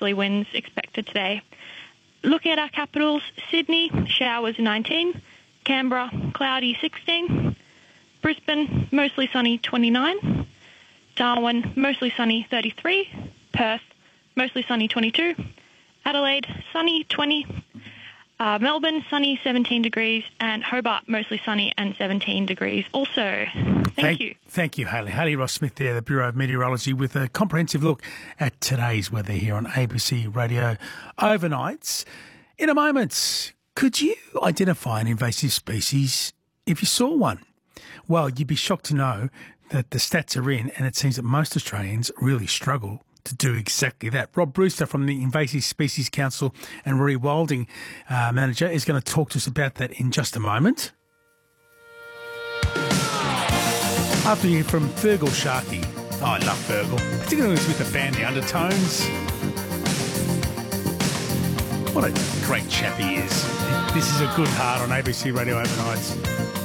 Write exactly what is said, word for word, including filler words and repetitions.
westerly winds expected today. Looking at our capitals, Sydney, showers nineteen, Canberra, cloudy sixteen, Brisbane, mostly sunny twenty-nine, Darwin, mostly sunny thirty-three, Perth, mostly sunny twenty-two, Adelaide, sunny twenty, uh, Melbourne, sunny seventeen degrees, and Hobart, mostly sunny and seventeen degrees also. Thank, thank you. Thank you, Hayley. Hayley Ross-Smith there, the Bureau of Meteorology, with a comprehensive look at today's weather here on A B C Radio Overnights. In a moment, could you identify an invasive species if you saw one? Well, you'd be shocked to know that the stats are in, and it seems that most Australians really struggle to do exactly that. Rob Brewster from the Invasive Species Council and Rewilding uh, Manager is going to talk to us about that in just a moment. After you hear from Fergal Sharkey. Oh, I love Fergal, particularly with the band The Undertones. What a great chap he is. This is A Good Heart on A B C Radio Overnights.